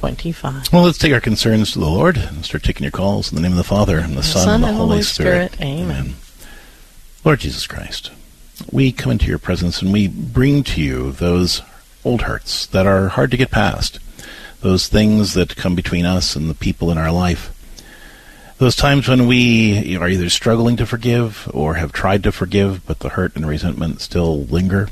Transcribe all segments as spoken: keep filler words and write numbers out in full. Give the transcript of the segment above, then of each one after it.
twenty-five. Well, let's take our concerns to the Lord and start taking your calls in the name of the Father, and the, the Son, and the Holy, Holy Spirit. Spirit. Amen. Amen. Lord Jesus Christ, we come into your presence and we bring to you those old hurts that are hard to get past, those things that come between us and the people in our life, those times when we are either struggling to forgive or have tried to forgive, but the hurt and resentment still linger.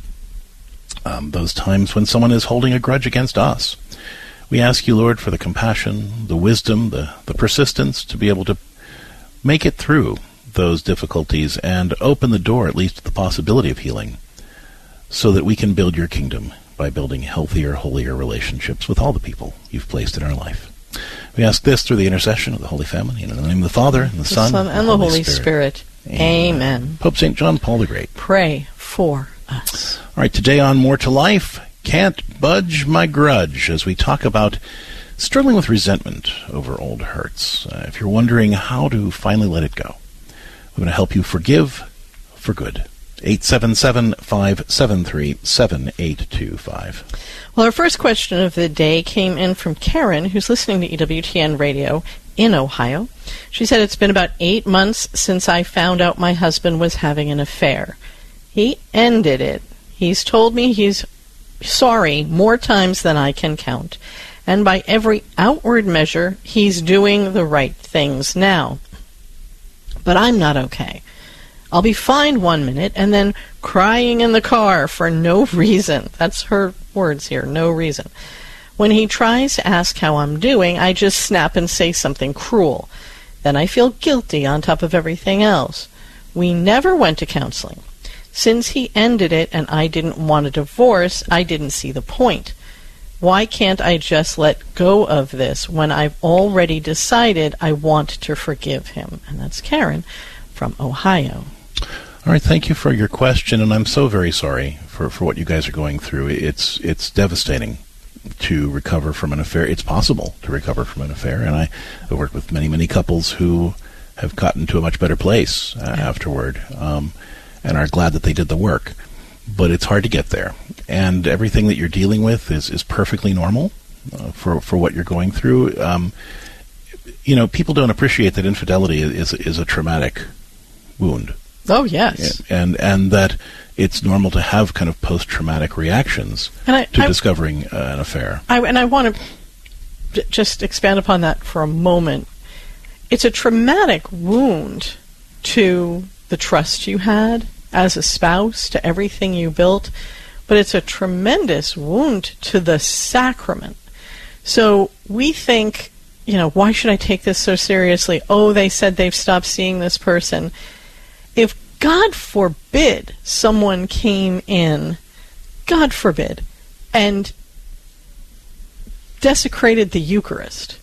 Um, those times when someone is holding a grudge against us. We ask you, Lord, for the compassion, the wisdom, the, the persistence to be able to make it through those difficulties and open the door at least to the possibility of healing so that we can build your kingdom by building healthier, holier relationships with all the people you've placed in our life. We ask this through the intercession of the Holy Family, and in the name of the Father, and the, the Son, Son, and, and the Holy, Holy Spirit. Spirit. Amen. Amen. Pope Saint John Paul the Great. Pray for us. All right, today on More to Life, Can't Budge My Grudge, as we talk about struggling with resentment over old hurts. Uh, if you're wondering how to finally let it go, we're going to help you forgive for good. eight seven seven, five seven three, seven eight two five. Well, our first question of the day came in from Karen, who's listening to E W T N Radio in Ohio. She said, it's been about eight months since I found out my husband was having an affair. He ended it. He's told me he's sorry more times than I can count. And by every outward measure, he's doing the right things now. But I'm not okay. I'll be fine one minute and then crying in the car for no reason. That's her words here, no reason. When he tries to ask how I'm doing, I just snap and say something cruel. Then I feel guilty on top of everything else. We never went to counseling. Since he ended it and I didn't want a divorce, I didn't see the point. Why can't I just let go of this when I've already decided I want to forgive him? And that's Karen from Ohio. All right, thank you for your question, and I'm so very sorry for, for what you guys are going through. It's it's devastating to recover from an affair. It's possible to recover from an affair, and I have worked with many, many couples who have gotten to a much better place uh, yeah. afterward, um, and are glad that they did the work. But it's hard to get there, and everything that you're dealing with is, is perfectly normal uh, for, for what you're going through. Um, you know, people don't appreciate that infidelity is is a traumatic wound. Oh, yes. And and that it's normal to have kind of post-traumatic reactions and I, to I, discovering uh, an affair. I, and I want to j- just expand upon that for a moment. It's a traumatic wound to the trust you had as a spouse, to everything you built, but it's a tremendous wound to the sacrament. So we think, you know, why should I take this so seriously? Oh, they said they've stopped seeing this person. If, God forbid, someone came in, God forbid, and desecrated the Eucharist,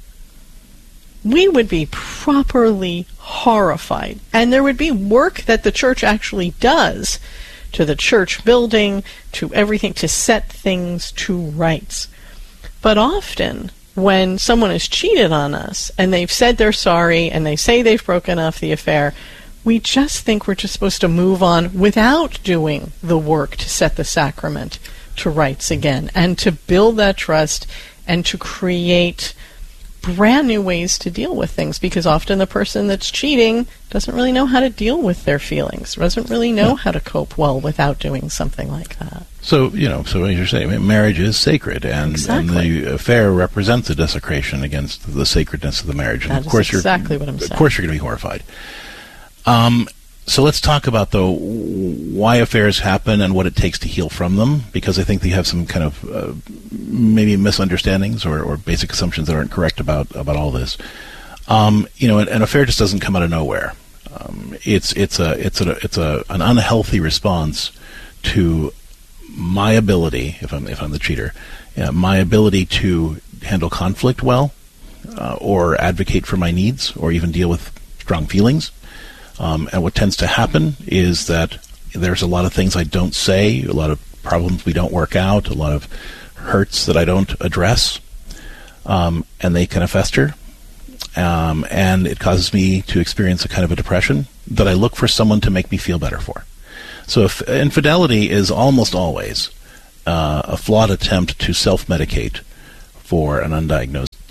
we would be properly horrified. And there would be work that the church actually does to the church building, to everything, to set things to rights. But often, when someone has cheated on us, and they've said they're sorry, and they say they've broken off the affair, we just think we're just supposed to move on without doing the work to set the sacrament to rights again, and to build that trust, and to create brand new ways to deal with things, because often the person that's cheating doesn't really know how to deal with their feelings, doesn't really know how to cope well without doing something like that. So, you know, so as you're saying, marriage is sacred, and, exactly. and the affair represents a desecration against the sacredness of the marriage. And that of course is exactly you're, what I'm saying. Of course you're going to be horrified. Um, so let's talk about, though, why affairs happen and what it takes to heal from them, because I think they have some kind of uh, maybe misunderstandings or, or basic assumptions that aren't correct about, about all this. Um, you know, an, an affair just doesn't come out of nowhere. Um, it's it's a it's a it's a an unhealthy response to my ability, if I'm if I'm the cheater, uh, my ability to handle conflict well, uh, or advocate for my needs, or even deal with strong feelings. Um, and what tends to happen is that there's a lot of things I don't say, a lot of problems we don't work out, a lot of hurts that I don't address, um, and they kind of fester. Um, and it causes me to experience a kind of a depression that I look for someone to make me feel better for. So if infidelity is almost always uh, a flawed attempt to self-medicate for an undiagnosed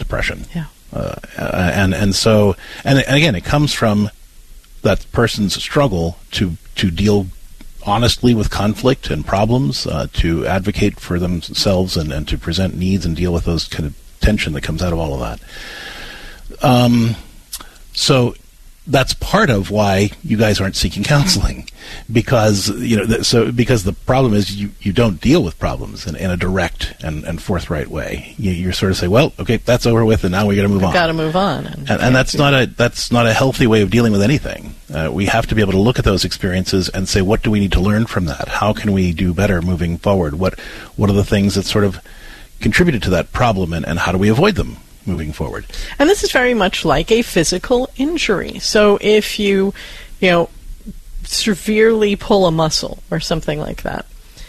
depression. Yeah. Uh, and and so and, and again, it comes from that person's struggle to to deal honestly with conflict and problems, uh, to advocate for themselves and, and to present needs and deal with those kind of tension that comes out of all of that. Um, so that's part of why you guys aren't seeking counseling, because you know th- so because the problem is you, you don't deal with problems in, in a direct and, and forthright way. You, you sort of say, well, okay, that's over with, and now we got to move on. Got to move on, and, and, and that's not a that's not a healthy way of dealing with anything. Uh, we have to be able to look at those experiences and say, what do we need to learn from that? How can we do better moving forward? What what are the things that sort of contributed to that problem, and, and how do we avoid them moving forward? And this is very much like a physical injury. So if you, you know, severely pull a muscle or something like that,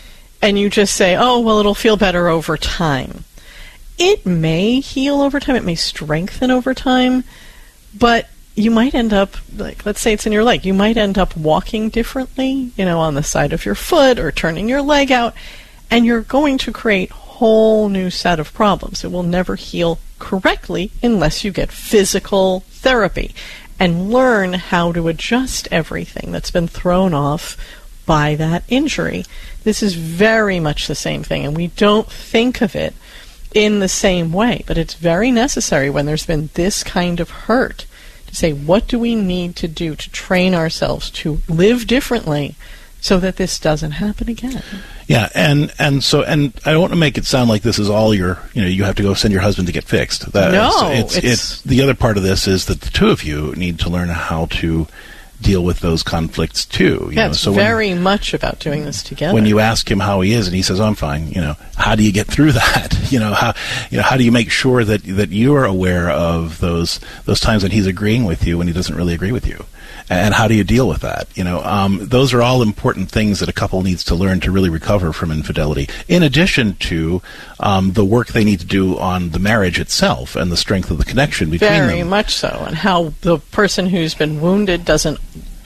and you just say, oh, well, it'll feel better over time. It may heal over time, it may strengthen over time, but you might end up, like, let's say it's in your leg, you might end up walking differently, you know, on the side of your foot or turning your leg out, and you're going to create whole new set of problems. It will never heal correctly unless you get physical therapy and learn how to adjust everything that's been thrown off by that injury. This is very much the same thing, and we don't think of it in the same way, but it's very necessary when there's been this kind of hurt to say, what do we need to do to train ourselves to live differently so that this doesn't happen again? Yeah, and, and so and I don't want to make it sound like this is all your, you know, you have to go send your husband to get fixed. That no, is, it's, it's, it's the other part of this is that the two of you need to learn how to deal with those conflicts too. You yeah, know? it's so very when, much about doing this together. When you ask him how he is, and he says, "Oh, I'm fine," you know, how do you get through that? You know, how you know how do you make sure that that you are aware of those those times when he's agreeing with you when he doesn't really agree with you? And how do you deal with that? You know, um, those are all important things that a couple needs to learn to really recover from infidelity. In addition to um, the work they need to do on the marriage itself and the strength of the connection between them. Very much so, and how the person who's been wounded doesn't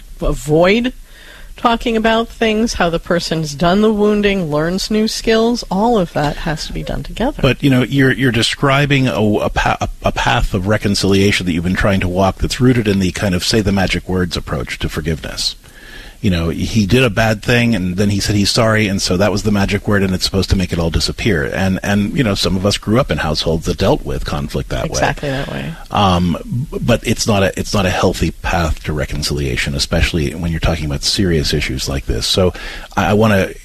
avoid talking about things, how the person's done the wounding, learns new skills, all of that has to be done together. But, you know, you're you're describing a, a, pa- a path of reconciliation that you've been trying to walk that's rooted in the kind of say the magic words approach to forgiveness. You know, he did a bad thing, and then he said he's sorry, and so that was the magic word, and it's supposed to make it all disappear. And, and you know, some of us grew up in households that dealt with conflict that exactly way. Exactly that way. Um, but it's not a it's not a healthy path to reconciliation, especially when you're talking about serious issues like this. So I, I want to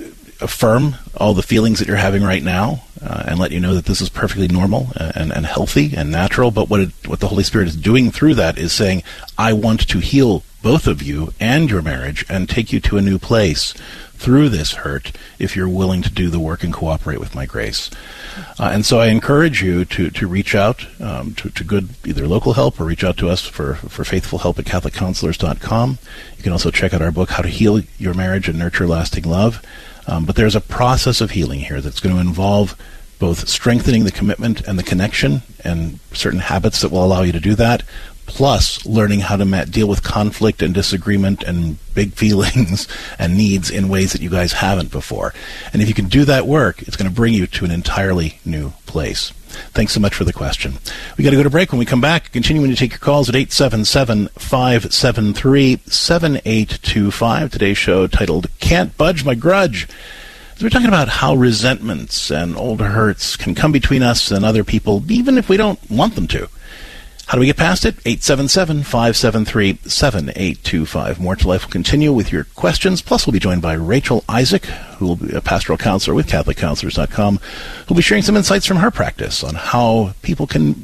affirm all the feelings that you're having right now, uh, and let you know that this is perfectly normal and, and healthy and natural. But what it, what the Holy Spirit is doing through that is saying, I want to heal both of you and your marriage and take you to a new place through this hurt if you're willing to do the work and cooperate with my grace. Uh, and so I encourage you to, to reach out um, to, to good either local help or reach out to us for, for faithful help at catholic counselors dot com. You can also check out our book, How to Heal Your Marriage and Nurture Lasting Love. Um, but there's a process of healing here that's going to involve both strengthening the commitment and the connection and certain habits that will allow you to do that, plus learning how to ma- deal with conflict and disagreement and big feelings and needs in ways that you guys haven't before. And if you can do that work, it's going to bring you to an entirely new place. Thanks so much for the question. We got to go to break. When we come back, continuing to take your calls at eight seven seven, five seven three, seven eight two five. Today's show titled Can't Budge My Grudge. So we're talking about how resentments and old hurts can come between us and other people, even if we don't want them to. How do we get past it? eight seven seven, five seven three, seven eight two five. More to Life will continue with your questions. Plus, we'll be joined by Rachel Isaac, who will be a pastoral counselor with catholic counselors dot com, who will be sharing some insights from her practice on how people can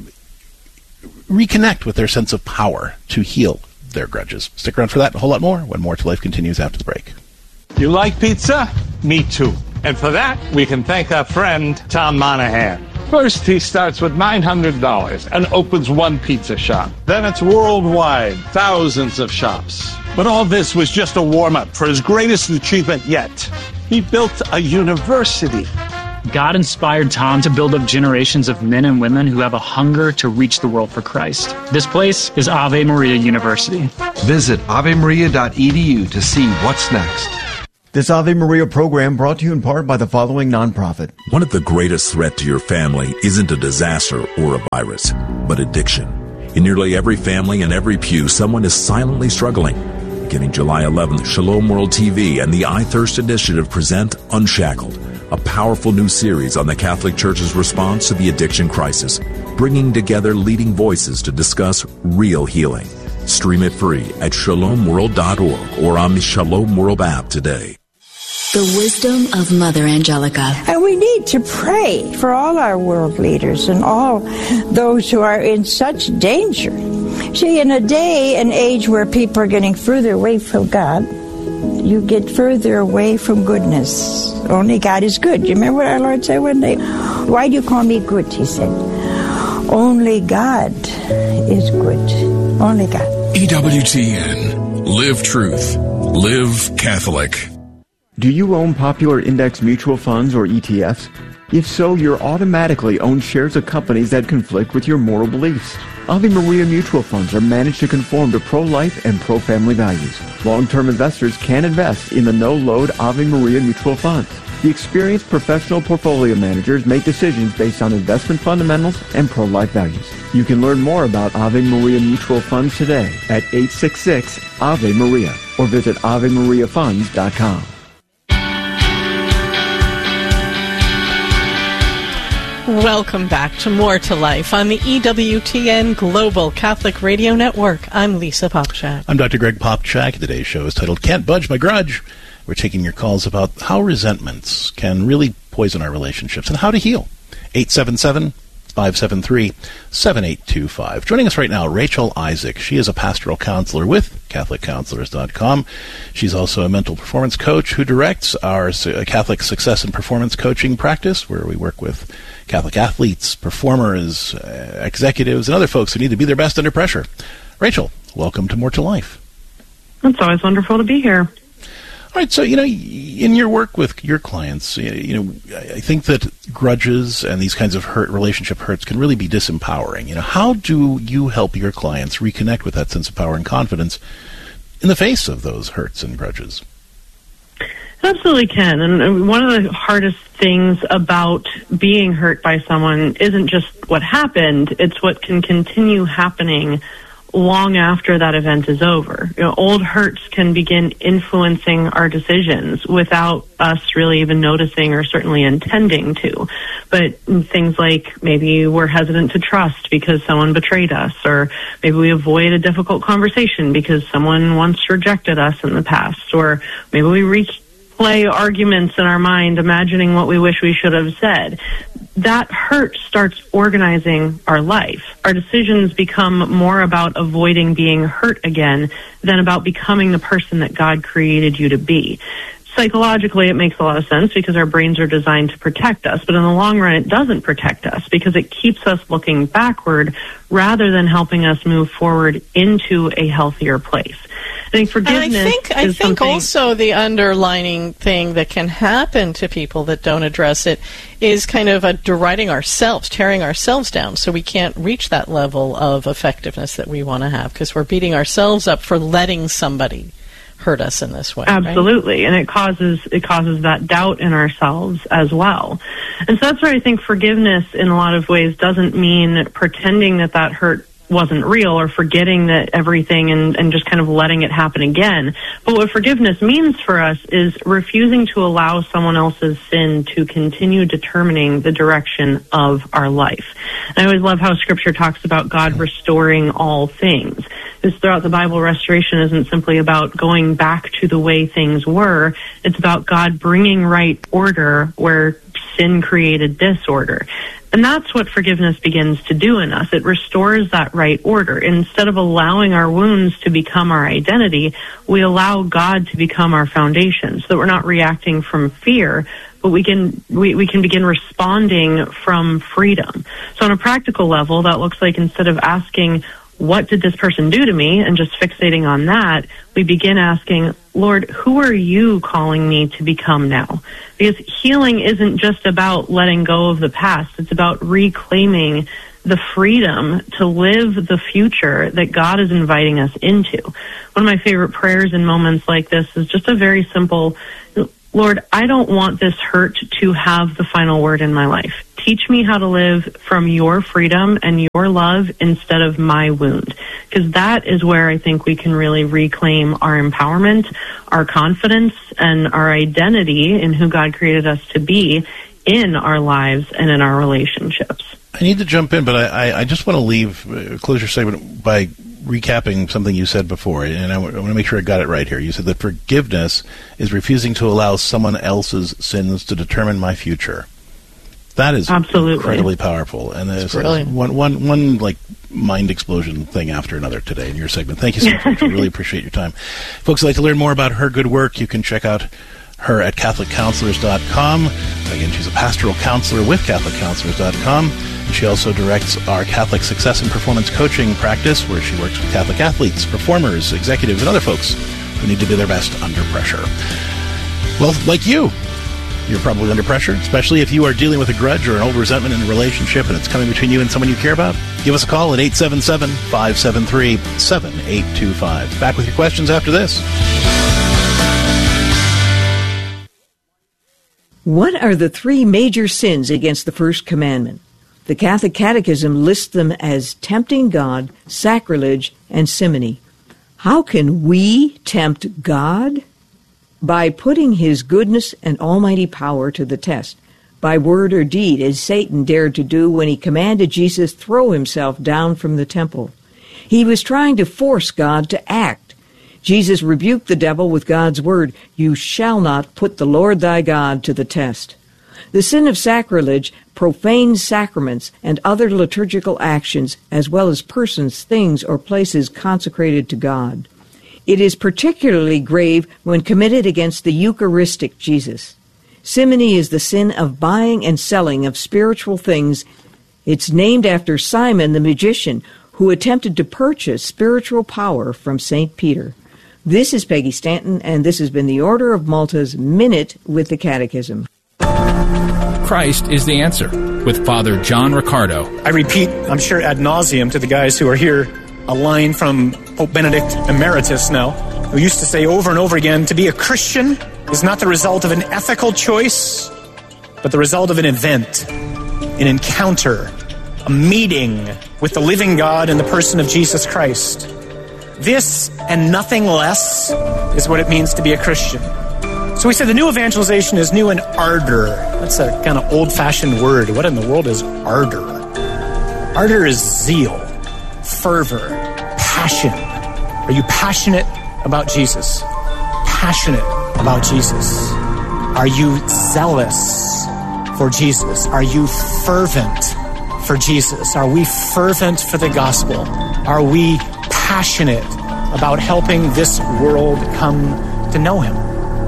reconnect with their sense of power to heal their grudges. Stick around for that and a whole lot more when More to Life continues after the break. You like pizza? Me too. And for that, we can thank our friend, Tom Monahan. First, he starts with nine hundred dollars and opens one pizza shop. Then it's worldwide, thousands of shops. But all this was just a warm-up for his greatest achievement yet. He built a university. God inspired Tom to build up generations of men and women who have a hunger to reach the world for Christ. This place is Ave Maria University. Visit ave maria dot e d u to see what's next. This Ave Maria program brought to you in part by the following nonprofit. One of the greatest threats to your family isn't a disaster or a virus, but addiction. In nearly every family and every pew, someone is silently struggling. Beginning July eleventh, Shalom World T V and the I Thirst Initiative present Unshackled, a powerful new series on the Catholic Church's response to the addiction crisis, bringing together leading voices to discuss real healing. Stream it free at shalom world dot org or on the Shalom World app today. The wisdom of Mother Angelica. And we need to pray for all our world leaders and all those who are in such danger. See, in a day and age where people are getting further away from God, you get further away from goodness. Only God is good. You remember what our Lord said one day? Why do you call me good, he said. Only God is good. Only God. E W T N. Live truth. Live Catholic. Do you own popular index mutual funds or E T Fs? If so, you're automatically own shares of companies that conflict with your moral beliefs. Ave Maria mutual funds are managed to conform to pro-life and pro-family values. Long-term investors can invest in the no-load Ave Maria mutual funds. The experienced professional portfolio managers make decisions based on investment fundamentals and pro-life values. You can learn more about Ave Maria mutual funds today at eight six six Ave Maria or visit ave maria funds dot com. Welcome back to More to Life on the E W T N Global Catholic Radio Network. I'm Lisa Popchak. I'm Doctor Greg Popchak. Today's show is titled Can't Budge My Grudge. We're taking your calls about how resentments can really poison our relationships and how to heal. eight seven seven, five seven three, seven eight two five. Joining us right now, Rachel Isaac. She is a pastoral counselor with Catholic Counselors dot com. She's also a mental performance coach who directs our Catholic Success and Performance Coaching practice, where we work with Catholic athletes, performers, uh, executives, and other folks who need to be their best under pressure. Rachel, welcome to More to Life. It's always wonderful to be here. All right, so, you know, in your work with your clients, you know, I think that grudges and these kinds of hurt, relationship hurts can really be disempowering. You know, how do you help your clients reconnect with that sense of power and confidence in the face of those hurts and grudges? Absolutely can. And one of the hardest things about being hurt by someone isn't just what happened, it's what can continue happening long after that event is over. You know, old hurts can begin influencing our decisions without us really even noticing or certainly intending to. But things like maybe we're hesitant to trust because someone betrayed us, or maybe we avoid a difficult conversation because someone once rejected us in the past, or maybe we reach play arguments in our mind, imagining what we wish we should have said. That hurt starts organizing our life. Our decisions become more about avoiding being hurt again than about becoming the person that God created you to be. Psychologically, it makes a lot of sense because our brains are designed to protect us, but in the long run, it doesn't protect us because it keeps us looking backward rather than helping us move forward into a healthier place. I think forgiveness and I think, I is think something also the underlining thing that can happen to people that don't address it is kind of a deriding ourselves, tearing ourselves down, so we can't reach that level of effectiveness that we want to have because we're beating ourselves up for letting somebody hurt us in this way. Absolutely, right? And it causes it causes that doubt in ourselves as well. And so that's where I think forgiveness in a lot of ways doesn't mean pretending that that hurt wasn't real or forgetting that everything and, and just kind of letting it happen again. But what forgiveness means for us is refusing to allow someone else's sin to continue determining the direction of our life. And I always love how Scripture talks about God restoring all things. Because throughout the Bible, restoration isn't simply about going back to the way things were. It's about God bringing right order where sin created disorder. And that's what forgiveness begins to do in us. It restores that right order. Instead of allowing our wounds to become our identity, we allow God to become our foundation so that we're not reacting from fear, but we can we, we can begin responding from freedom. So on a practical level, that looks like instead of asking, what did this person do to me, and just fixating on that, we begin asking, Lord, who are you calling me to become now? Because healing isn't just about letting go of the past. It's about reclaiming the freedom to live the future that God is inviting us into. One of my favorite prayers in moments like this is just a very simple, Lord, I don't want this hurt to have the final word in my life. Teach me how to live from your freedom and your love instead of my wound. Because that is where I think we can really reclaim our empowerment, our confidence, and our identity in who God created us to be in our lives and in our relationships. I need to jump in, but I, I, I just want to leave, uh, close your segment by recapping something you said before, and I, w- I want to make sure I got it right here. You said that forgiveness is refusing to allow someone else's sins to determine my future. That is absolutely incredibly powerful, and there's one, one, one like mind explosion thing after another today in your segment. Thank you so much. I really appreciate your time, folks. I'd like to learn more about her good work. You can check out her at Catholic Counselors dot com. Again, she's a pastoral counselor with Catholic Counselors dot com. She also directs our Catholic Success and Performance Coaching practice, where she works with Catholic athletes, performers, executives, and other folks who need to be their best under pressure. Well, like you, you're probably under pressure, especially if you are dealing with a grudge or an old resentment in a relationship and it's coming between you and someone you care about. Give us a call at eight seven seven, five seven three, seven eight two five. Back with your questions after this. What are the three major sins against the first commandment? The Catholic Catechism lists them as tempting God, sacrilege, and simony. How can we tempt God? By putting his goodness and almighty power to the test, by word or deed, as Satan dared to do when he commanded Jesus throw himself down from the temple. He was trying to force God to act. Jesus rebuked the devil with God's word, "You shall not put the Lord thy God to the test." The sin of sacrilege profanes sacraments and other liturgical actions, as well as persons, things, or places consecrated to God. It is particularly grave when committed against the Eucharistic Jesus. Simony is the sin of buying and selling of spiritual things. It's named after Simon the magician, who attempted to purchase spiritual power from Saint Peter. This is Peggy Stanton, and this has been the Order of Malta's Minute with the Catechism. Christ is the answer, with Father John Riccardo. I repeat, I'm sure ad nauseum to the guys who are here, a line from Pope Benedict Emeritus now, who used to say over and over again, to be a Christian is not the result of an ethical choice, but the result of an event, an encounter, a meeting with the living God in the person of Jesus Christ. This and nothing less is what it means to be a Christian. So we said the new evangelization is new in ardor. That's a kind of old-fashioned word. What in the world is ardor? Ardor is zeal, fervor, passion. Are you passionate about Jesus? Passionate about Jesus. Are you zealous for Jesus? Are you fervent for Jesus? Are we fervent for the gospel? Are we passionate about helping this world come to know him?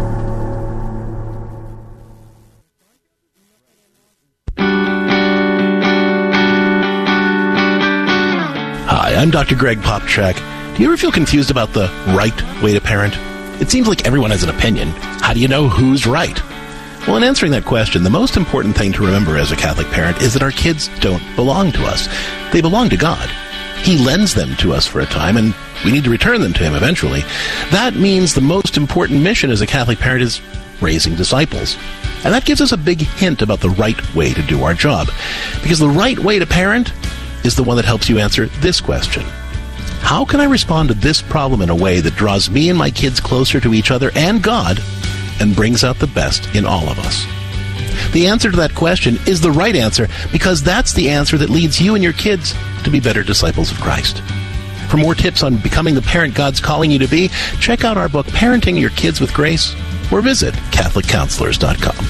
Hi, I'm Doctor Greg Popchak. Do you ever feel confused about the right way to parent? It seems like everyone has an opinion. How do you know who's right? Well, in answering that question, the most important thing to remember as a Catholic parent is that our kids don't belong to us. They belong to God. He lends them to us for a time, and we need to return them to him eventually. That means the most important mission as a Catholic parent is raising disciples. And that gives us a big hint about the right way to do our job. Because the right way to parent is the one that helps you answer this question. How can I respond to this problem in a way that draws me and my kids closer to each other and God and brings out the best in all of us? The answer to that question is the right answer, because that's the answer that leads you and your kids to be better disciples of Christ. For more tips on becoming the parent God's calling you to be, check out our book, Parenting Your Kids with Grace, or visit Catholic Counselors dot com.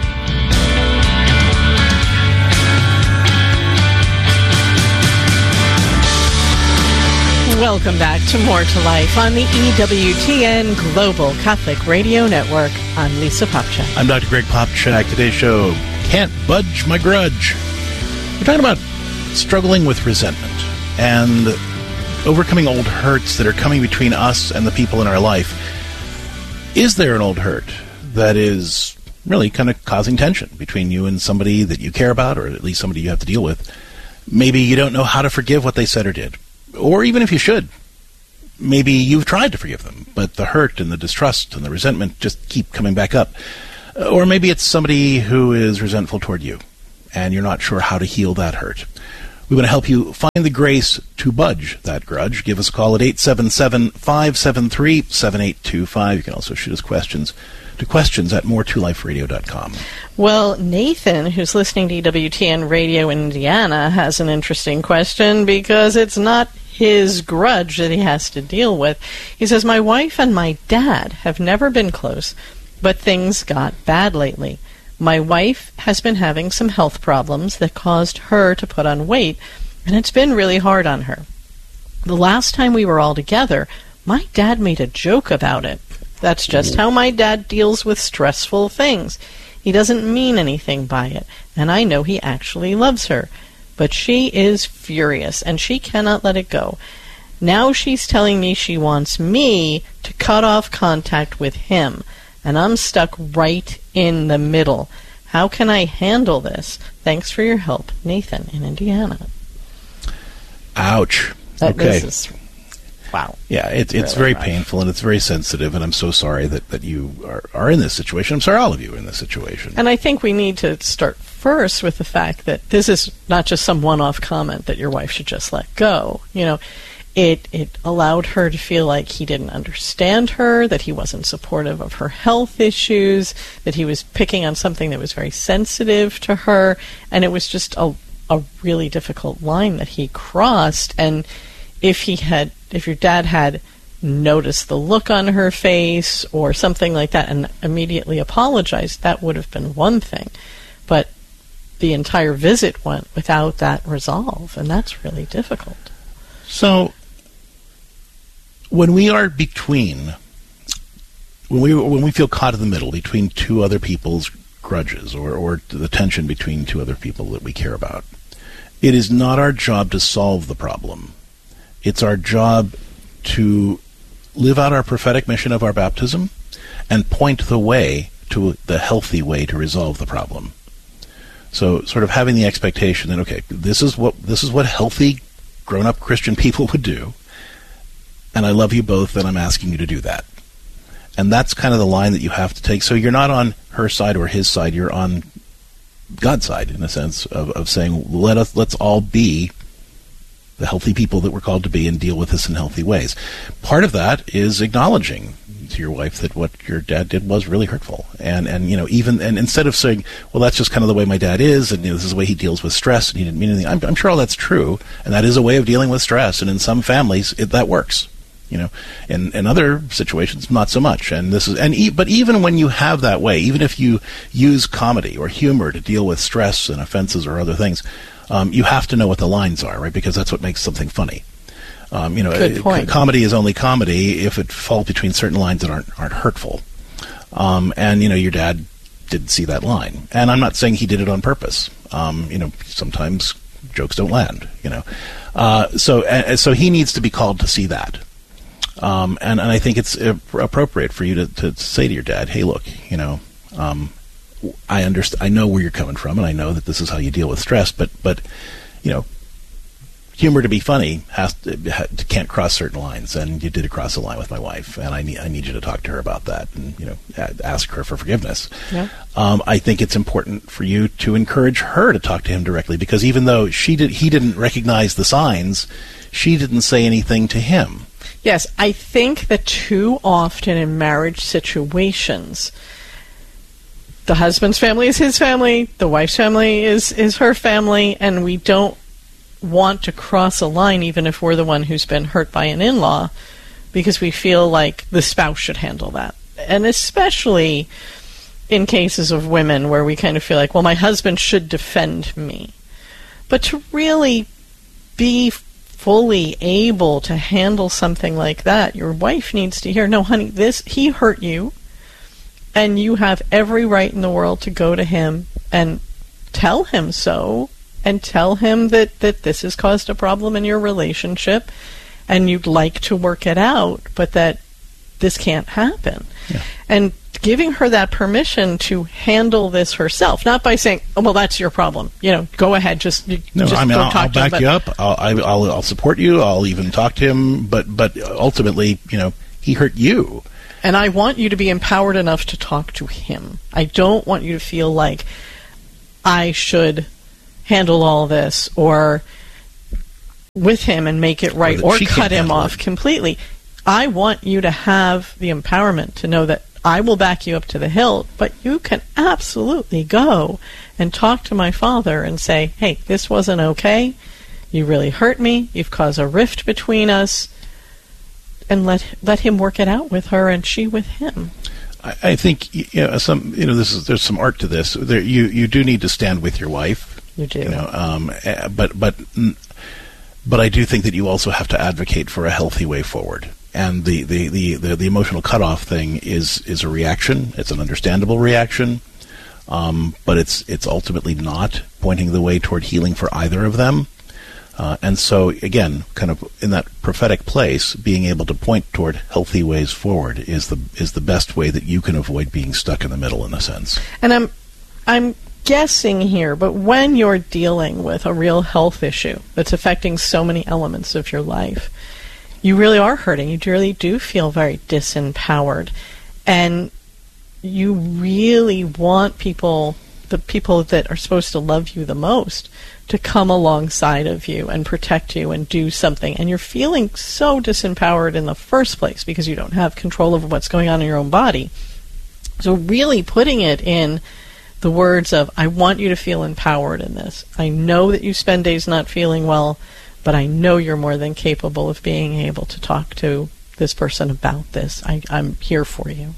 Welcome back to More to Life on the E W T N Global Catholic Radio Network. I'm Lisa Popchak. I'm Doctor Greg Popchak. Today's show, Can't Budge My Grudge. We're talking about struggling with resentment and overcoming old hurts that are coming between us and the people in our life. Is there an old hurt that is really kind of causing tension between you and somebody that you care about, or at least somebody you have to deal with? Maybe you don't know how to forgive what they said or did. Or even if you should, maybe you've tried to forgive them, but the hurt and the distrust and the resentment just keep coming back up. Or maybe it's somebody who is resentful toward you, and you're not sure how to heal that hurt. We want to help you find the grace to budge that grudge. Give us a call at eight seven seven, five seven three, seven eight two five. You can also shoot us questions to questions at more to life radio dot com. Well, Nathan, who's listening to E W T N Radio in Indiana, has an interesting question because it's not his grudge that he has to deal with. He says, my wife and my dad have never been close, but things got bad lately. My wife has been having some health problems that caused her to put on weight, and it's been really hard on her. The last time we were all together, my dad made a joke about it. That's just how my dad deals with stressful things. He doesn't mean anything by it, and I know he actually loves her. But she is furious, and she cannot let it go. Now she's telling me she wants me to cut off contact with him, and I'm stuck right in the middle. How can I handle this? Thanks for your help, Nathan in Indiana. Ouch. That okay. Is, wow. Yeah, it, it's really very rough. painful, and it's very sensitive, and I'm so sorry that, that you are, are in this situation. I'm sorry all of you are in this situation. And I think we need to start first with the fact that this is not just some one-off comment that your wife should just let go. You know, it it allowed her to feel like he didn't understand her, that he wasn't supportive of her health issues, that he was picking on something that was very sensitive to her, and it was just a a really difficult line that he crossed. And if he had, if your dad had noticed the look on her face or something like that and immediately apologized, that would have been one thing. But the entire visit went without that resolve, and that's really difficult. So, when we are between, when we when we feel caught in the middle between two other people's grudges or, or the tension between two other people that we care about, it is not our job to solve the problem. It's our job to live out our prophetic mission of our baptism and point the way to the healthy way to resolve the problem. So, sort of having the expectation that, okay, this is what this is what healthy, grown-up Christian people would do, and I love you both, and I'm asking you to do that. And that's kind of the line that you have to take. So you're not on her side or his side, you're on God's side, in a sense, of, of saying, let us, let's all be the healthy people that we're called to be and deal with this in healthy ways. Part of that is acknowledging to your wife that what your dad did was really hurtful. And, and you know, even, and instead of saying, well, that's just kind of the way my dad is, and you know, this is the way he deals with stress, and he didn't mean anything. I'm, I'm sure all that's true, and that is a way of dealing with stress, and in some families, it, that works. You know, in, in other situations, not so much. And this is, and e- but even when you have that way, even if you use comedy or humor to deal with stress and offenses or other things, um, you have to know what the lines are, right? Because that's what makes something funny. Um, you know, Good point. c- comedy is only comedy if it falls between certain lines that aren't aren't hurtful. Um, and you know, your dad didn't see that line, and I'm not saying he did it on purpose. Um, you know, sometimes jokes don't land. You know, uh, so uh, so he needs to be called to see that. Um, and, and I think it's uh, appropriate for you to, to say to your dad, hey, look, you know, um, I understand, I know where you're coming from, and I know that this is how you deal with stress, but, but you know, humor to be funny has to, ha, can't cross certain lines, and you did cross a line with my wife, and I need, I need you to talk to her about that, and, you know, ask her for forgiveness. Yeah. Um, I think it's important for you to encourage her to talk to him directly, because even though she did, he didn't recognize the signs, she didn't say anything to him. Yes, I think that too often in marriage situations, the husband's family is his family, the wife's family is, is her family, and we don't want to cross a line even if we're the one who's been hurt by an in-law, because we feel like the spouse should handle that. And especially in cases of women where we kind of feel like, well, my husband should defend me. But to really be fully able to handle something like that, your wife needs to hear, no, honey, this, he hurt you, and you have every right in the world to go to him and tell him so, and tell him that, that this has caused a problem in your relationship, and you'd like to work it out, but that this can't happen. Yeah. And giving her that permission to handle this herself, not by saying, oh, well, that's your problem. You know, go ahead, just, no, just I mean, go I'll, talk I'll to him. back you up. I'll, I, I'll, I'll support you. I'll even talk to him. But, but ultimately, you know, he hurt you. And I want you to be empowered enough to talk to him. I don't want you to feel like I should handle all this or with him and make it right or, or cut him off it. completely. I want you to have the empowerment to know that I will back you up to the hilt, but you can absolutely go and talk to my father and say, hey, this wasn't okay. You really hurt me. You've caused a rift between us. And let let him work it out with her and she with him. I, I think you know, some you know this is there's some art to this. There, you you do need to stand with your wife. You do. You know, um, but but but I do think that you also have to advocate for a healthy way forward. And the, the, the, the, the emotional cutoff thing is, is a reaction. It's an understandable reaction, um, but it's it's ultimately not pointing the way toward healing for either of them. Uh, and so, again, kind of in that prophetic place, being able to point toward healthy ways forward is the is the best way that you can avoid being stuck in the middle, in a sense. And I'm I'm guessing here, but when you're dealing with a real health issue that's affecting so many elements of your life, you really are hurting. You really do feel very disempowered. And you really want people, the people that are supposed to love you the most, to come alongside of you and protect you and do something. And you're feeling so disempowered in the first place because you don't have control over what's going on in your own body. So really putting it in the words of, I want you to feel empowered in this. I know that you spend days not feeling well, but I know you're more than capable of being able to talk to this person about this. I, I'm here for you.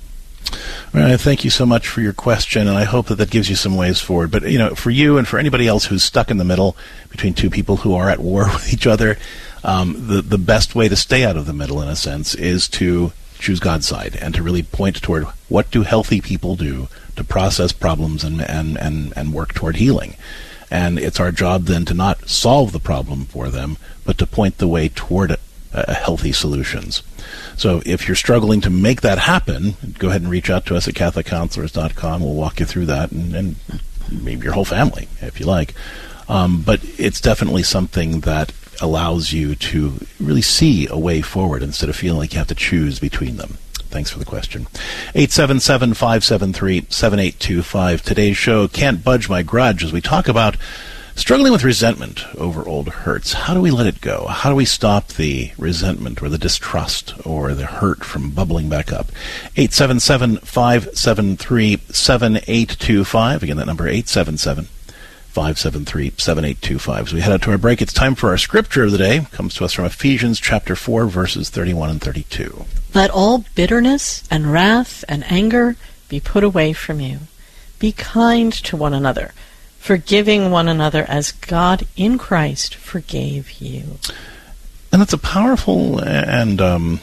All right, thank you so much for your question, and I hope that that gives you some ways forward. But, you know, for you and for anybody else who's stuck in the middle between two people who are at war with each other, um, the, the best way to stay out of the middle, in a sense, is to choose God's side and to really point toward what do healthy people do to process problems and and, and, and work toward healing. And it's our job then to not solve the problem for them, but to point the way toward uh, healthy solutions. So if you're struggling to make that happen, go ahead and reach out to us at catholic counselors dot com. We'll walk you through that, and, and maybe your whole family, if you like. Um, but it's definitely something that allows you to really see a way forward instead of feeling like you have to choose between them. Thanks for the question. eight seven seven, five seven three, seven eight two five. Today's show, Can't Budge My Grudge, as we talk about struggling with resentment over old hurts. How do we let it go? How do we stop the resentment or the distrust or the hurt from bubbling back up? eight seven seven, five seven three, seven eight two five. Again, that number, eight seven seven, five seven three, seven eight two five. As we head out to our break, it's time for our scripture of the day. It comes to us from Ephesians chapter four, verses thirty-one and thirty-two. Let all bitterness and wrath and anger be put away from you. Be kind to one another, forgiving one another as God in Christ forgave you. And that's a powerful and um,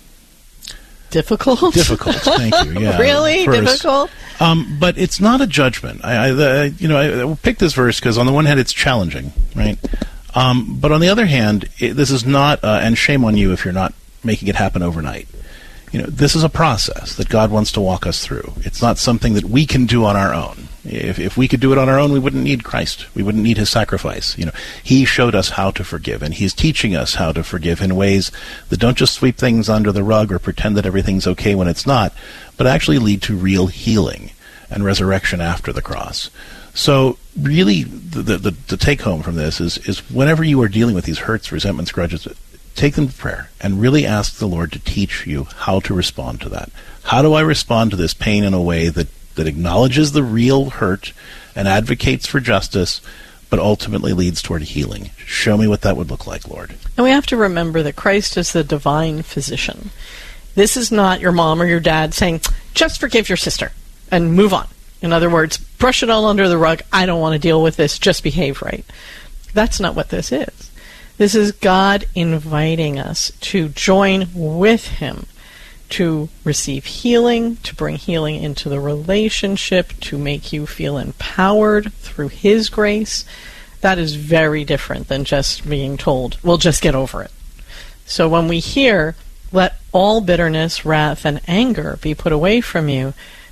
difficult. Difficult. Thank you. Yeah, really verse. difficult. Um, but it's not a judgment. I, I uh, you know, I picked this verse because on the one hand it's challenging, right? Um, but on the other hand, it, this is not, uh, and shame on you if you're not making it happen overnight. You know, this is a process that God wants to walk us through. It's not something that we can do on our own. If if we could do it on our own, we wouldn't need Christ. We wouldn't need his sacrifice. You know, he showed us how to forgive, and he's teaching us how to forgive in ways that don't just sweep things under the rug or pretend that everything's okay when it's not, but actually lead to real healing and resurrection after the cross. So really, the the, the take home from this is is whenever you are dealing with these hurts, resentments, grudges, take them to prayer and really ask the Lord to teach you how to respond to that. How do I respond to this pain in a way that, that acknowledges the real hurt and advocates for justice, but ultimately leads toward healing? Show me what that would look like, Lord. And we have to remember that Christ is the divine physician. This is not your mom or your dad saying, just forgive your sister and move on. In other words, brush it all under the rug. I don't want to deal with this. Just behave right. That's not what this is. This is God inviting us to join with him to receive healing, to bring healing into the relationship, to make you feel empowered through his grace. That is very different than just being told, well, just get over it. So when we hear, let all bitterness, wrath, and anger be put away from you,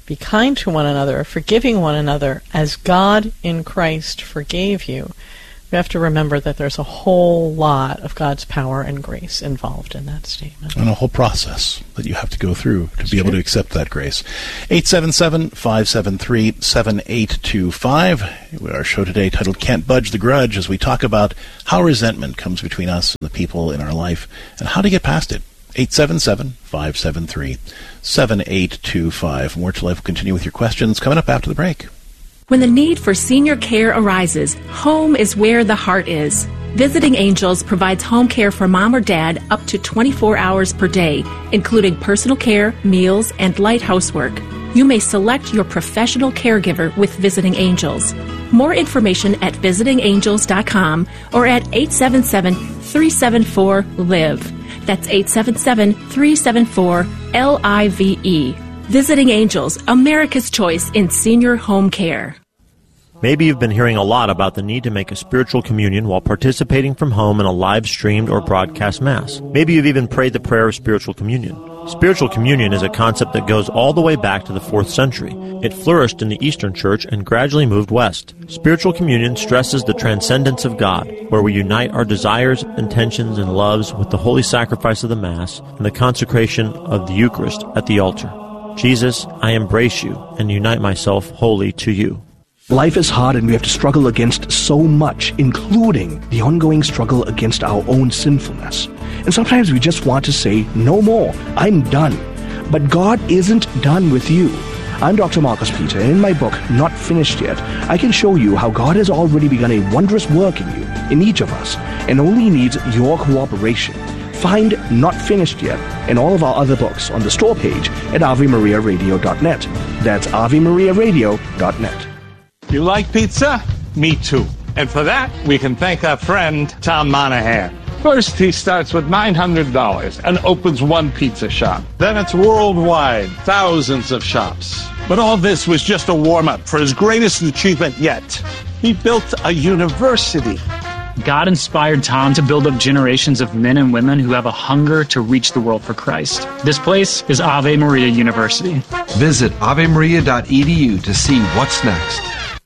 be kind to one another, forgiving one another as God in Christ forgave you, we have to remember that there's a whole lot of God's power and grace involved in that statement. And a whole process that you have to go through to be able to accept that grace. eight seven seven, five seven three, seven eight two five. Our show today titled Can't Budge the Grudge, as we talk about how resentment comes between us and the people in our life and how to get past it. eight seven seven, five seven three, seven eight two five. More to Life will continue with your questions coming up after the break. When the need for senior care arises, home is where the heart is. Visiting Angels provides home care for mom or dad up to twenty-four hours per day, including personal care, meals, and light housework. You may select your professional caregiver with Visiting Angels. More information at visiting angels dot com or at eight seven seven, three seven four, LIVE. That's eight seven seven, three seven four, L I V E. Visiting Angels, America's choice in senior home care. Maybe you've been hearing a lot about the need to make a spiritual communion while participating from home in a live-streamed or broadcast Mass. Maybe you've even prayed the prayer of spiritual communion. Spiritual communion is a concept that goes all the way back to the fourth century. It flourished in the Eastern Church and gradually moved west. Spiritual communion stresses the transcendence of God, where we unite our desires, intentions, and loves with the holy sacrifice of the Mass and the consecration of the Eucharist at the altar. Jesus, I embrace you and unite myself wholly to you. Life is hard and we have to struggle against so much, including the ongoing struggle against our own sinfulness. And sometimes we just want to say, no more, I'm done. But God isn't done with you. I'm Doctor Marcus Peter, and in my book, Not Finished Yet, I can show you how God has already begun a wondrous work in you, in each of us, and only needs your cooperation. Find Not Finished Yet and all of our other books on the store page at ave maria radio dot net. That's ave maria radio dot net. You like pizza? Me too. And for that, we can thank our friend Tom Monahan. First, he starts with nine hundred dollars and opens one pizza shop. Then it's worldwide, thousands of shops. But all this was just a warm-up for his greatest achievement yet. He built a university. God inspired Tom to build up generations of men and women who have a hunger to reach the world for Christ. This place is Ave Maria University. Visit ave maria dot e d u to see what's next.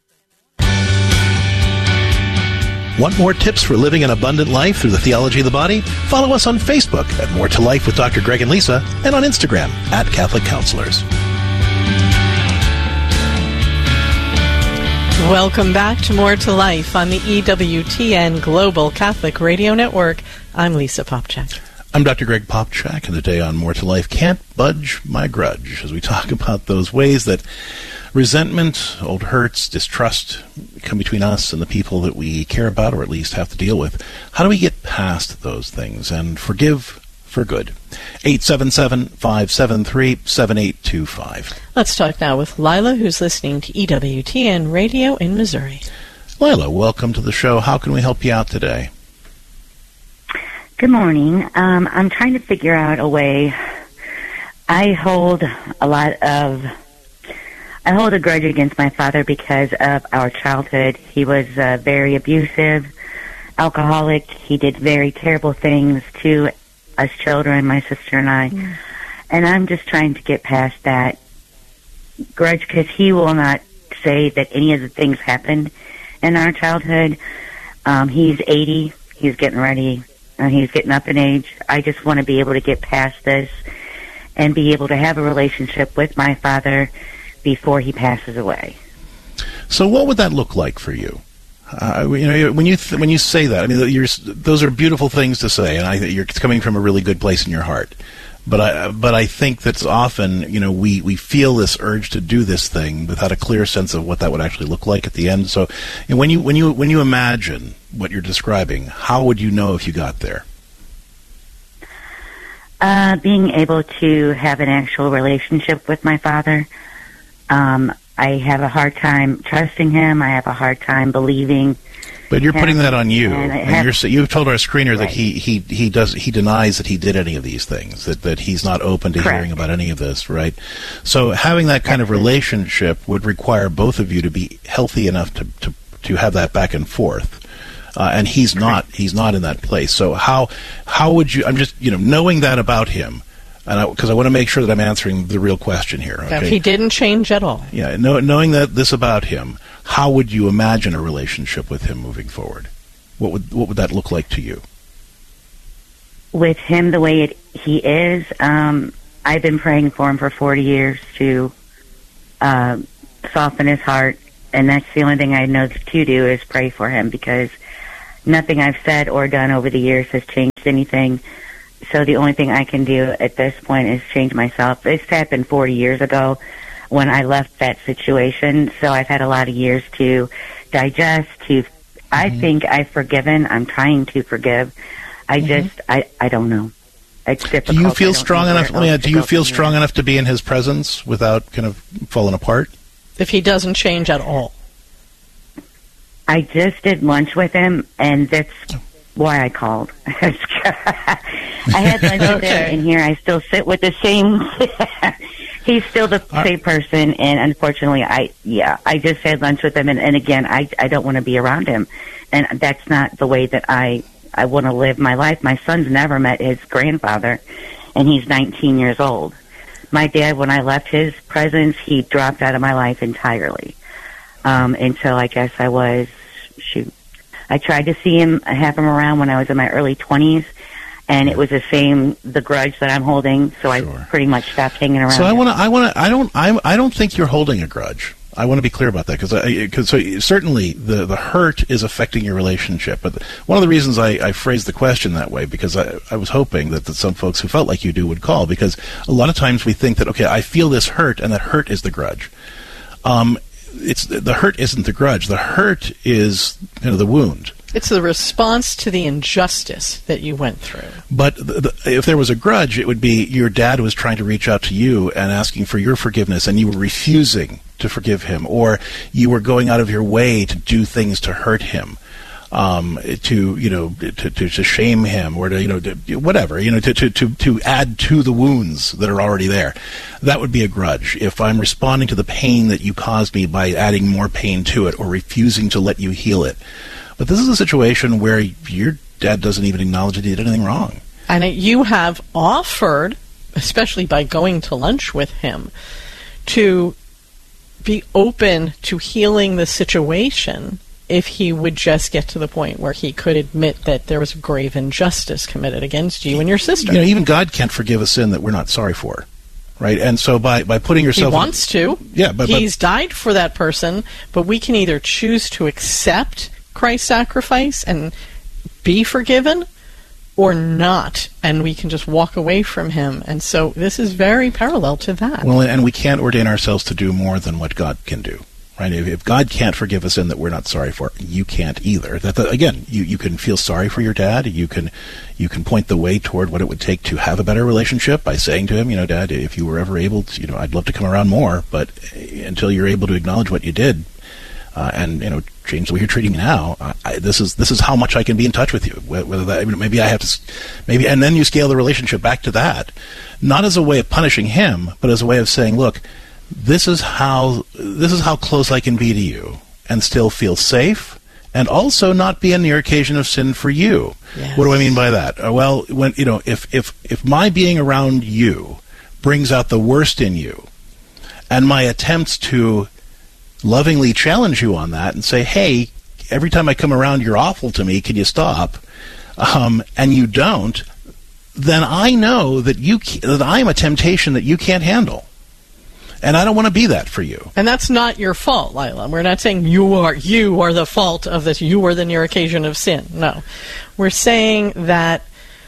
Want more tips for living an abundant life through the theology of the body? Follow us on Facebook at More to Life with Doctor Greg and Lisa, and on Instagram at Catholic Counselors. Welcome back to More to Life on the E W T N Global Catholic Radio Network. I'm Lisa Popchak. I'm Doctor Greg Popchak, and today on More to Life, Can't Budge My Grudge, as we talk about those ways that resentment, old hurts, distrust come between us and the people that we care about, or at least have to deal with. How do we get past those things and forgive for good? eight seven seven, five seven three, seven eight two five. Let's talk now with Lila, who's listening to E W T N Radio in Missouri. Lila, welcome to the show. How can we help you out today? Good morning. Um, I'm trying to figure out a way. I hold a lot of... I hold a grudge against my father because of our childhood. He was uh, very abusive, alcoholic. He did very terrible things to us children, my sister and I. Mm. And I'm just trying to get past that grudge because he will not say that any of the things happened in our childhood. Um, he's eighty. He's getting ready. Uh, he's getting up in age. I just want to be able to get past this and be able to have a relationship with my father before he passes away. So what would that look like for you? Uh, you know, when you th- when you say that, I mean, you're, those are beautiful things to say, and I, you're it's coming from a really good place in your heart. But I but I think that's often, you know, we, we feel this urge to do this thing without a clear sense of what that would actually look like at the end. So, you know, when you when you when you imagine what you're describing, how would you know if you got there? Uh, being able to have an actual relationship with my father. Um, I have a hard time trusting him. I have a hard time believing. But you're him. putting that on you. And and you're, you've told our screener right. that he, he, he does he denies that he did any of these things. That that he's not open to Correct. hearing about any of this. Right. So having that kind of relationship would require both of you to be healthy enough to to, to have that back and forth. Uh, and he's not he's not in that place. So how how would you? I'm just you know knowing that about him. and because I, I want to make sure that I'm answering the real question here. Okay? If he didn't change at all. Yeah, know, knowing that this about him, how would you imagine a relationship with him moving forward? What would what would that look like to you? With him the way it, he is, um, I've been praying for him for forty years to uh, soften his heart, and that's the only thing I know to do is pray for him, because nothing I've said or done over the years has changed anything. So the only thing I can do at this point is change myself. This happened forty years ago when I left that situation, so I've had a lot of years to digest, to, mm-hmm. I think I've forgiven, I'm trying to forgive. I mm-hmm. just, I, I don't know. It's difficult. Do you feel strong enough, yeah, do you feel strong enough to be in his presence without kind of falling apart? If he doesn't change at all. I just did lunch with him, and that's why I called. I had lunch okay. with him, and here I still sit with the same... He's still the uh, same person, and unfortunately, I yeah, I just had lunch with him, and, and again, I I don't want to be around him, and that's not the way that I I want to live my life. My son's never met his grandfather, and he's nineteen years old. My dad, when I left his presence, he dropped out of my life entirely. Um, until I guess I was shoot, I tried to see him, have him around when I was in my early twenties. And it was the same, the grudge that I'm holding, so sure. I pretty much stopped hanging around. So I want to, I want to, I don't, I, I don't think you're holding a grudge. I want to be clear about that, because because so certainly the the hurt is affecting your relationship. But one of the reasons I, I phrased the question that way, because I, I was hoping that, that some folks who felt like you do would call, because a lot of times we think that, okay, I feel this hurt, and that hurt is the grudge. Um, it's the hurt isn't the grudge. The hurt is, you know, the wound. It's the response to the injustice that you went through. But the, the, if there was a grudge, it would be your dad was trying to reach out to you and asking for your forgiveness, and you were refusing to forgive him, or you were going out of your way to do things to hurt him, um, to you know, to, to, to shame him, or to you know, to, whatever, you know, to, to to to add to the wounds that are already there. That would be a grudge. If I'm responding to the pain that you caused me by adding more pain to it, or refusing to let you heal it. But this is a situation where your dad doesn't even acknowledge that he did anything wrong. And you have offered, especially by going to lunch with him, to be open to healing the situation if he would just get to the point where he could admit that there was grave injustice committed against you and your sister. You know, even God can't forgive a sin that we're not sorry for. Right, and so by, by putting yourself... He wants to. Yeah, but... He's but, died for that person, but we can either choose to accept Christ's sacrifice and be forgiven, or not, and we can just walk away from him. And so this is very parallel to that. Well, and we can't ordain ourselves to do more than what God can do. Right? If, if God can't forgive a sin that we're not sorry for, you can't either. That, that again, you, you can feel sorry for your dad. You can you can point the way toward what it would take to have a better relationship by saying to him, you know, Dad, if you were ever able to, you know, I'd love to come around more, but until you're able to acknowledge what you did, Uh, and you know, change the way you're treating me now. I, I, this is this is how much I can be in touch with you. Whether that maybe I have to, maybe, and then you scale the relationship back to that, not as a way of punishing him, but as a way of saying, look, this is how this is how close I can be to you, and still feel safe, and also not be a near occasion of sin for you. Yes. What do I mean by that? Uh, well, when you know, if if if my being around you brings out the worst in you, and my attempts to lovingly challenge you on that and say, hey, every time I come around you're awful to me, can you stop? Um, and you don't, then I know that you that I'm a temptation that you can't handle. And I don't want to be that for you. And that's not your fault, Lila. We're not saying you are you are the fault of this. You are the near occasion of sin. No. We're saying that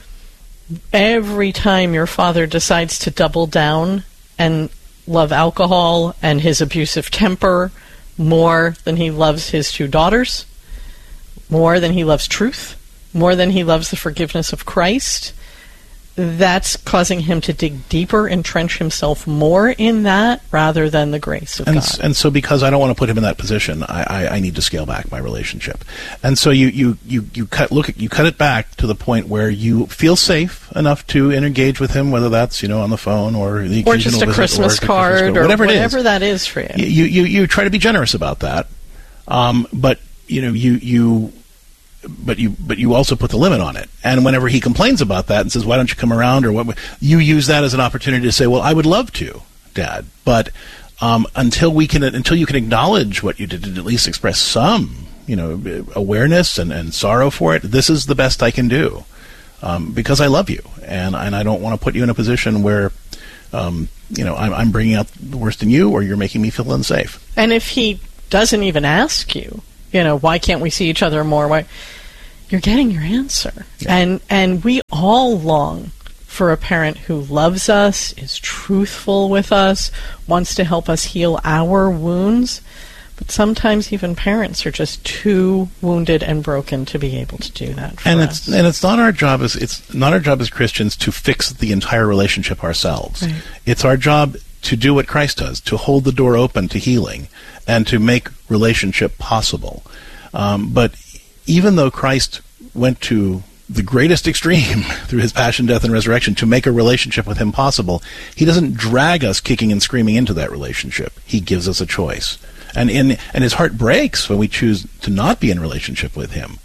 every time your father decides to double down and love alcohol and his abusive temper more than he loves his two daughters, more than he loves truth, more than he loves the forgiveness of Christ, that's causing him to dig deeper, entrench himself more in that rather than the grace of and, God. And so because I don't want to put him in that position, I, I, I need to scale back my relationship. And so you, you, you, you cut look at, you cut it back to the point where you feel safe enough to engage with him, whether that's, you know, on the phone or the or just a Christmas or card Christmas or whatever, whatever it is. that is for you. You, you. You try to be generous about that. Um, but, you know, you... you but you but you also put the limit on it. And whenever he complains about that and says, "Why don't you come around?" or what, you use that as an opportunity to say, "Well, I would love to, Dad, but um, until we can until you can acknowledge what you did and at least express some, you know, awareness and, and sorrow for it, this is the best I can do um, because I love you, and and I don't want to put you in a position where." Um, you know, I'm, I'm bringing out the worst in you, or you're making me feel unsafe. And if he doesn't even ask you, you know, why can't we see each other more? Why, you're getting your answer. Yeah. And and we all long for a parent who loves us, is truthful with us, wants to help us heal our wounds. But sometimes even parents are just too wounded and broken to be able to do that for and us. It's, and it's not our job as it's not our job as Christians to fix the entire relationship ourselves. Right. It's our job to do what Christ does, to hold the door open to healing and to make relationship possible. Um, but even though Christ went to the greatest extreme through his passion, death, and resurrection to make a relationship with him possible, he doesn't drag us kicking and screaming into that relationship. He gives us a choice. And in and his heart breaks when we choose to not be in relationship with him.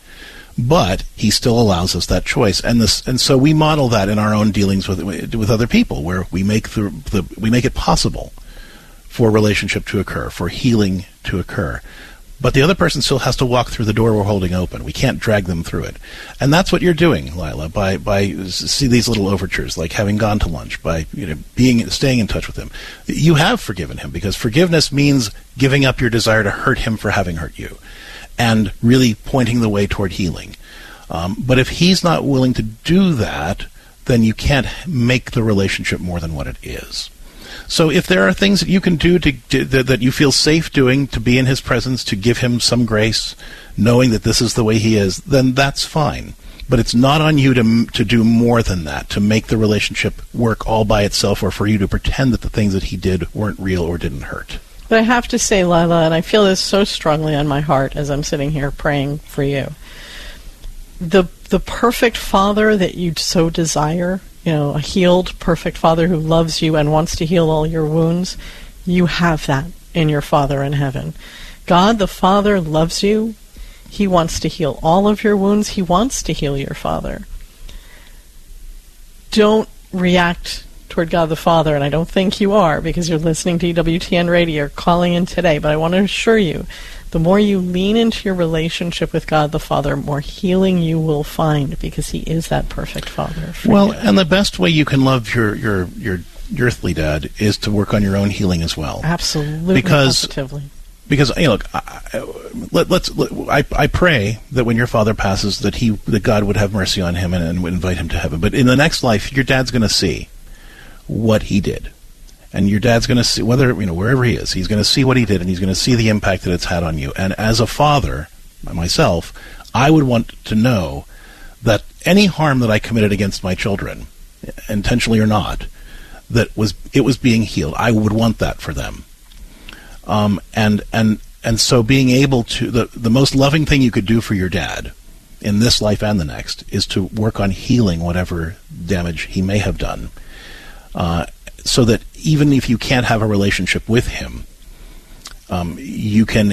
But he still allows us that choice. And this and so we model that in our own dealings with with other people, where we make the, the we make it possible for relationship to occur, for healing to occur. But the other person still has to walk through the door we're holding open. We can't drag them through it. And that's what you're doing, Lila, by by see these little overtures, like having gone to lunch, by you know being staying in touch with him. You have forgiven him, because forgiveness means giving up your desire to hurt him for having hurt you, and really pointing the way toward healing. Um, but if he's not willing to do that, then you can't make the relationship more than what it is. So if there are things that you can do to, to that, that you feel safe doing, to be in his presence, to give him some grace, knowing that this is the way he is, then that's fine. But it's not on you to to do more than that, to make the relationship work all by itself, or for you to pretend that the things that he did weren't real or didn't hurt. But I have to say, Lila, and I feel this so strongly on my heart as I'm sitting here praying for you, the the perfect father that you so desire, you know, a healed, perfect father who loves you and wants to heal all your wounds, you have that in your Father in heaven. God the Father loves you. He wants to heal all of your wounds. He wants to heal your father. Don't react toward God the Father, and I don't think you are, because you're listening to E W T N Radio, you're calling in today, but I want to assure you, the more you lean into your relationship with God the Father, more healing you will find, because he is that perfect Father for well, you. And the best way you can love your, your, your, your earthly dad is to work on your own healing as well. Absolutely, because, positively. Because, you know, look, I, let, let's, let, I, I pray that when your father passes, that he, that God would have mercy on him and, and would invite him to heaven. But in the next life, your dad's going to see what he did. And your dad's going to see, whether, you know, wherever he is, he's going to see what he did, and he's going to see the impact that it's had on you. And as a father, myself, I would want to know that any harm that I committed against my children, intentionally or not, that was, it was being healed. I would want that for them. Um, and, and, and so being able to, the, the most loving thing you could do for your dad in this life and the next is to work on healing whatever damage he may have done. Uh, so that even if you can't have a relationship with him, um, you can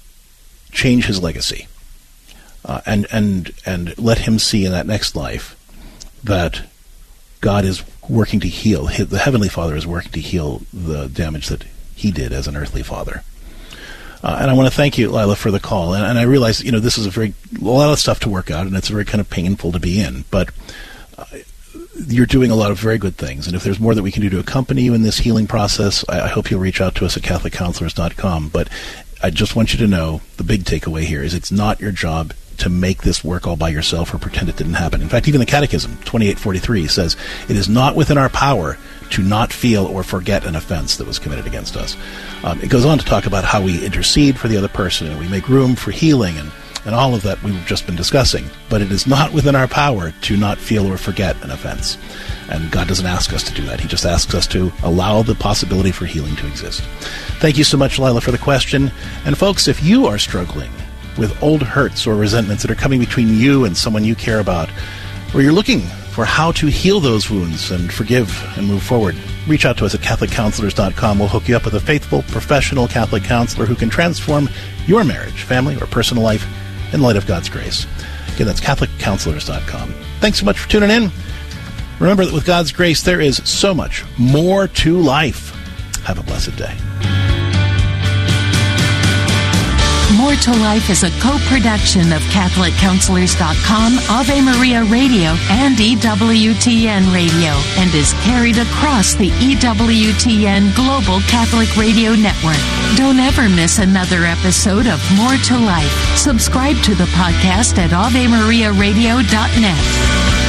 change his legacy, uh, and and and let him see in that next life that God is working to heal. The Heavenly Father is working to heal the damage that he did as an earthly father. Uh, and I want to thank you, Lila, for the call. And, and I realize, you know, this is a very a lot of stuff to work out, and it's very kind of painful to be in, but Uh, you're doing a lot of very good things, and if there's more that we can do to accompany you in this healing process, I, I hope you'll reach out to us at catholic counselors dot com. But I just want you to know the big takeaway here is it's not your job to make this work all by yourself or pretend it didn't happen. In fact, even the Catechism, twenty-eight forty-three, says it is not within our power to not feel or forget an offense that was committed against us. Um, it goes on to talk about how we intercede for the other person, and we make room for healing, and and all of that we've just been discussing. But it is not within our power to not feel or forget an offense. And God doesn't ask us to do that. He just asks us to allow the possibility for healing to exist. Thank you so much, Lila, for the question. And folks, if you are struggling with old hurts or resentments that are coming between you and someone you care about, or you're looking for how to heal those wounds and forgive and move forward, reach out to us at catholic counselors dot com. We'll hook you up with a faithful, professional Catholic counselor who can transform your marriage, family, or personal life in light of God's grace. Again, that's Catholic Counselors dot com. Thanks so much for tuning in. Remember that with God's grace, there is so much more to life. Have a blessed day. More to Life is a co-production of Catholic Counselors dot com, Ave Maria Radio, and E W T N Radio, and is carried across the E W T N Global Catholic Radio Network. Don't ever miss another episode of More to Life. Subscribe to the podcast at Ave Maria Radio dot net.